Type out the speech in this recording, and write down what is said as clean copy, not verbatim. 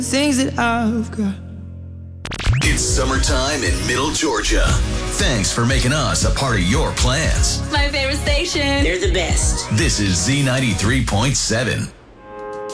things that I've got. It's summertime in Middle Georgia. Thanks for making us a part of your plans. My favorite station. They're the best. This is Z93.7.